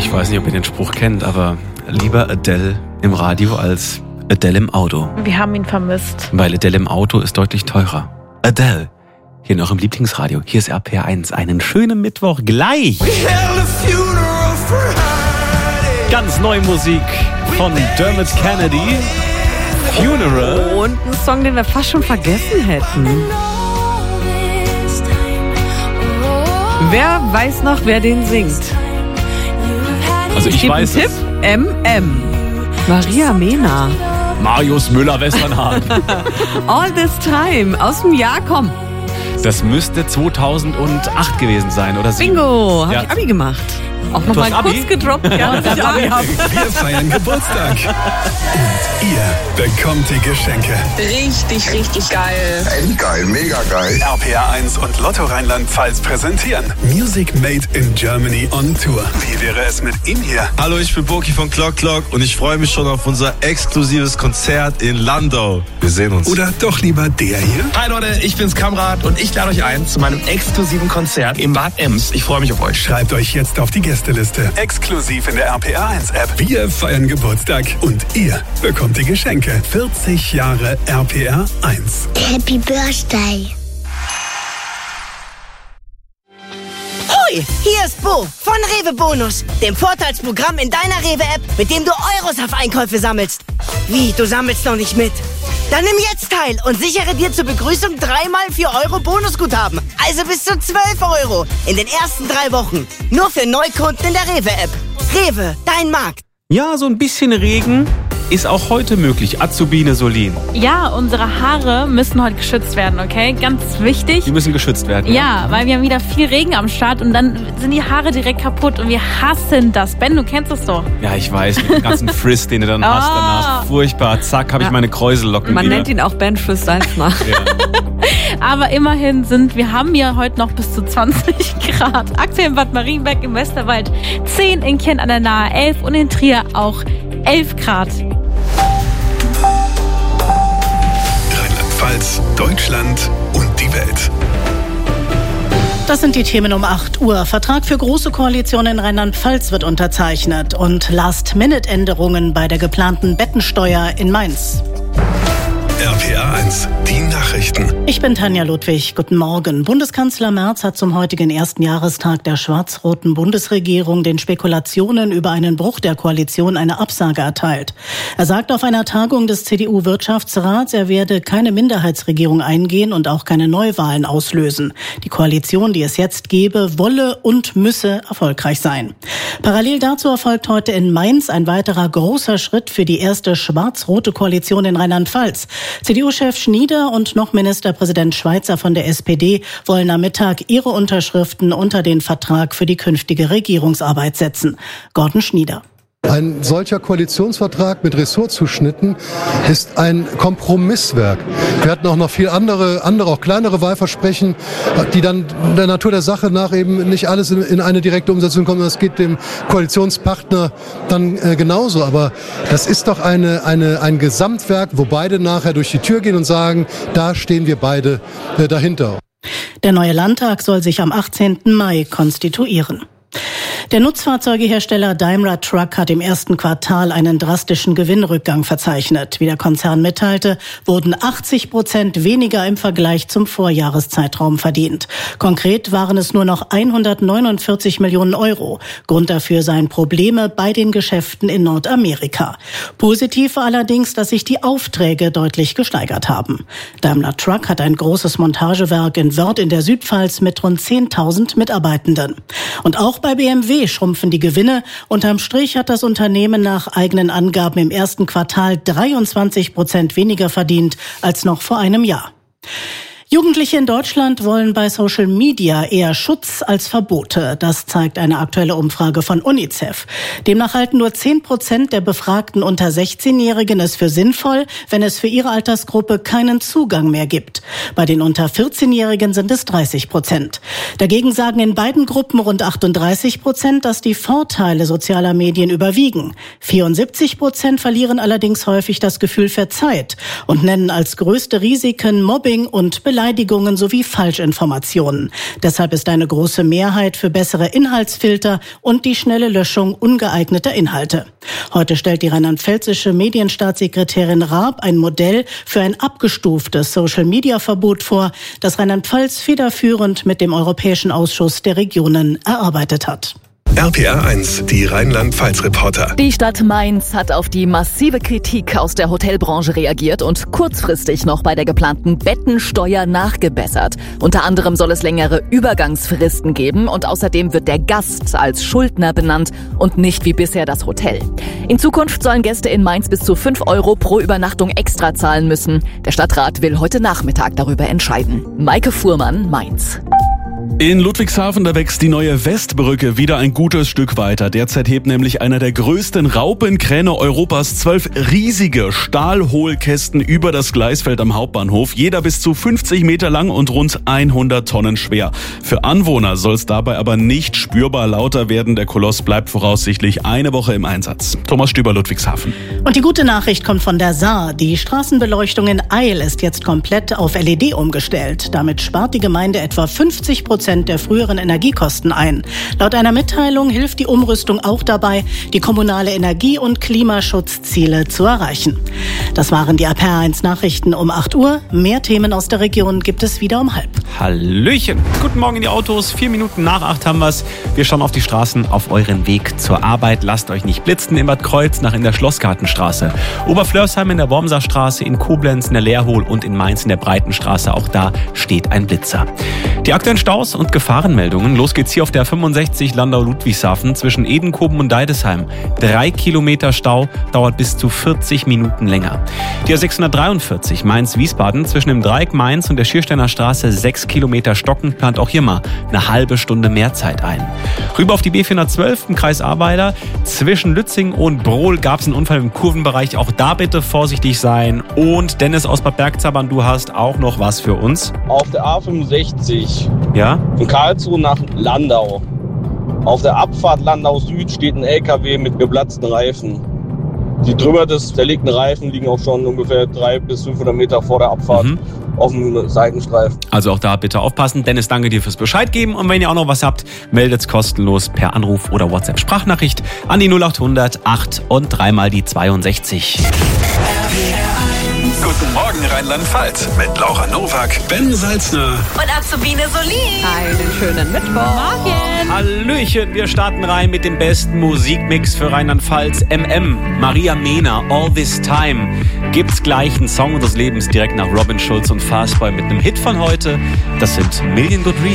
Ich weiß nicht, ob ihr den Spruch kennt, aber lieber Adele im Radio als Adele im Auto. Wir haben ihn vermisst. Weil Adele im Auto ist deutlich teurer. Adele, hier in eurem Lieblingsradio. Hier ist RPR1. Einen schönen Mittwoch gleich. Ganz neue Musik von Dermot Kennedy. Funeral. Und ein Song, den wir fast schon vergessen hätten. Wer weiß noch, wer den singt? Also ich weiß Tipp. MM. Maria Mena. Marius Müller-Westernhagen. All This Time. Aus dem Jahr, komm. Das müsste 2008 gewesen sein, oder? Bingo. Hab Ja. ich Abi gemacht. Auch Du nochmal hast Abi? kurz gedroppt. Ja, dass ich Abi hab. Wir feiern Geburtstag. Und ihr bekommt die Geschenke. Richtig, richtig geil. Endgeil, mega geil. RPR1 und Lotto Rheinland-Pfalz präsentieren Music Made in Germany on Tour. Wie wäre es mit ihm hier? Hallo, ich bin Boki von Clock Clock und ich freue mich schon auf unser exklusives Konzert in Landau. Wir sehen uns. Oder doch lieber der hier? Hi Leute, ich bin's Kamrat und ich lade euch ein zu meinem exklusiven Konzert im Bad Ems. Ich freue mich auf euch. Schreibt euch jetzt auf die Gästeliste. Exklusiv in der RPR1-App. Wir feiern Geburtstag und ihr bekommt die Geschenke. 40 Jahre RPR1. Happy Birthday. Hoi, hier ist Bo von Rewe Bonus, dem Vorteilsprogramm in deiner Rewe-App, mit dem du Euros auf Einkäufe sammelst. Wie, du sammelst noch nicht mit? Dann nimm jetzt teil und sichere dir zur Begrüßung 3x 4 Euro Bonusguthaben. Also bis zu 12 Euro in den ersten 3 Wochen. Nur für Neukunden in der Rewe-App. Rewe, dein Markt. Ja, so ein bisschen Regen ist auch heute möglich. Azubine Solin. Ja, unsere Haare müssen heute geschützt werden, okay? Ganz wichtig. Die müssen geschützt werden. Ja, weil wir haben wieder viel Regen am Start und dann sind die Haare direkt kaputt und wir hassen das. Ben, du kennst das doch. Ja, ich weiß, mit dem ganzen Frizz, den du dann hast danach. Furchtbar. Zack, habe ich meine Kräusellocken Man wieder. nennt ihn auch Ben Frizz nach. Ja. Aber immerhin wir haben hier heute noch bis zu 20 Grad. Aktuell in Bad Marienberg im Westerwald 10, in Kent an der Nahe 11 und in Trier auch 11 Grad. Rheinland-Pfalz, Deutschland und die Welt. Das sind die Themen um 8 Uhr. Vertrag für Große Koalition in Rheinland-Pfalz wird unterzeichnet und Last-Minute-Änderungen bei der geplanten Bettensteuer in Mainz. RPR1, die Nachrichten. Ich bin Tanja Ludwig. Guten Morgen. Bundeskanzler Merz hat zum heutigen ersten Jahrestag der schwarz-roten Bundesregierung den Spekulationen über einen Bruch der Koalition eine Absage erteilt. Er sagt auf einer Tagung des CDU-Wirtschaftsrats, er werde keine Minderheitsregierung eingehen und auch keine Neuwahlen auslösen. Die Koalition, die es jetzt gebe, wolle und müsse erfolgreich sein. Parallel dazu erfolgt heute in Mainz ein weiterer großer Schritt für die erste schwarz-rote Koalition in Rheinland-Pfalz. CDU-Chef Schnieder und noch Ministerpräsident Schweizer von der SPD wollen am Mittag ihre Unterschriften unter den Vertrag für die künftige Regierungsarbeit setzen. Gordon Schnieder. Ein solcher Koalitionsvertrag mit Ressortzuschnitten ist ein Kompromisswerk. Wir hatten auch noch viel andere, auch kleinere Wahlversprechen, die dann der Natur der Sache nach eben nicht alles in eine direkte Umsetzung kommen. Das geht dem Koalitionspartner dann genauso. Aber das ist doch ein Gesamtwerk, wo beide nachher durch die Tür gehen und sagen, da stehen wir beide dahinter. Der neue Landtag soll sich am 18. Mai konstituieren. Der Nutzfahrzeugehersteller Daimler Truck hat im ersten Quartal einen drastischen Gewinnrückgang verzeichnet. Wie der Konzern mitteilte, wurden 80% weniger im Vergleich zum Vorjahreszeitraum verdient. Konkret waren es nur noch 149 Millionen Euro. Grund dafür seien Probleme bei den Geschäften in Nordamerika. Positiv war allerdings, dass sich die Aufträge deutlich gesteigert haben. Daimler Truck hat ein großes Montagewerk in Wörth in der Südpfalz mit rund 10.000 Mitarbeitenden. Und auch bei BMW schrumpfen die Gewinne. Unterm Strich hat das Unternehmen nach eigenen Angaben im ersten Quartal 23% weniger verdient als noch vor einem Jahr. Jugendliche in Deutschland wollen bei Social Media eher Schutz als Verbote. Das zeigt eine aktuelle Umfrage von UNICEF. Demnach halten nur 10% der befragten unter 16-Jährigen es für sinnvoll, wenn es für ihre Altersgruppe keinen Zugang mehr gibt. Bei den unter 14-Jährigen sind es 30%. Dagegen sagen in beiden Gruppen rund 38%, dass die Vorteile sozialer Medien überwiegen. 74% verlieren allerdings häufig das Gefühl für Zeit und nennen als größte Risiken Mobbing und Belästigung. Beleidigungen sowie Falschinformationen. Deshalb ist eine große Mehrheit für bessere Inhaltsfilter und die schnelle Löschung ungeeigneter Inhalte. Heute stellt die rheinland-pfälzische Medienstaatssekretärin Raab ein Modell für ein abgestuftes Social-Media-Verbot vor, das Rheinland-Pfalz federführend mit dem Europäischen Ausschuss der Regionen erarbeitet hat. RPR 1, die Rheinland-Pfalz-Reporter. Die Stadt Mainz hat auf die massive Kritik aus der Hotelbranche reagiert und kurzfristig noch bei der geplanten Bettensteuer nachgebessert. Unter anderem soll es längere Übergangsfristen geben und außerdem wird der Gast als Schuldner benannt und nicht wie bisher das Hotel. In Zukunft sollen Gäste in Mainz bis zu 5 € pro Übernachtung extra zahlen müssen. Der Stadtrat will heute Nachmittag darüber entscheiden. Maike Fuhrmann, Mainz. In Ludwigshafen, da wächst die neue Westbrücke wieder ein gutes Stück weiter. Derzeit hebt nämlich einer der größten Raupenkräne Europas 12 riesige Stahlhohlkästen über das Gleisfeld am Hauptbahnhof. Jeder bis zu 50 Meter lang und rund 100 Tonnen schwer. Für Anwohner soll es dabei aber nicht spürbar lauter werden. Der Koloss bleibt voraussichtlich eine Woche im Einsatz. Thomas Stüber, Ludwigshafen. Und die gute Nachricht kommt von der Saar. Die Straßenbeleuchtung in Eil ist jetzt komplett auf LED umgestellt. Damit spart die Gemeinde etwa 50% der früheren Energiekosten ein. Laut einer Mitteilung hilft die Umrüstung auch dabei, die kommunale Energie- und Klimaschutzziele zu erreichen. Das waren die RPR 1 Nachrichten um 8 Uhr. Mehr Themen aus der Region gibt es wieder um 7:30. Hallöchen. Guten Morgen in die Autos. 4 Minuten nach 8 haben wir's. Wir schauen auf die Straßen auf euren Weg zur Arbeit. Lasst euch nicht blitzen. In Bad Kreuznach in der Schlossgartenstraße. Oberflörsheim in der Wormserstraße, in Koblenz in der Leerhohl und in Mainz in der Breitenstraße. Auch da steht ein Blitzer. Die aktuellen Staus und Gefahrenmeldungen. Los geht's hier auf der 65 Landau-Ludwigshafen zwischen Edenkoben und Deidesheim. 3 Kilometer Stau, dauert bis zu 40 Minuten länger. Die A643 Mainz-Wiesbaden zwischen dem Dreieck Mainz und der Schiersteiner Straße 6 Kilometer stocken, plant auch hier mal eine halbe Stunde mehr Zeit ein. Rüber auf die B412 im Kreis Arbeiter. Zwischen Lützing und Brohl gab es einen Unfall im Kurvenbereich. Auch da bitte vorsichtig sein. Und Dennis aus Bad Bergzabern, du hast auch noch was für uns. Auf der A65. Ja? Von Karlsruhe nach Landau. Auf der Abfahrt Landau Süd steht ein LKW mit geplatzten Reifen. Die drüber des zerlegten Reifen liegen auch schon ungefähr 300 bis 500 Meter vor der Abfahrt auf dem Seitenstreifen. Also auch da bitte aufpassen. Dennis, danke dir fürs Bescheid geben. Und wenn ihr auch noch was habt, meldet's kostenlos per Anruf oder WhatsApp-Sprachnachricht an die 0800 8 und 3 mal die 62. Guten Morgen Rheinland-Pfalz mit Laura Nowak, Ben Salzner Und Azubine Solin. Einen schönen Mittwoch. Morgen. Hallöchen, wir starten rein mit dem besten Musikmix für Rheinland-Pfalz. Maria Mehner, All This Time. Gibt's gleich einen Song unseres Lebens direkt nach Robin Schulz und Fastboy mit einem Hit von heute. Das sind Million Good Reasons.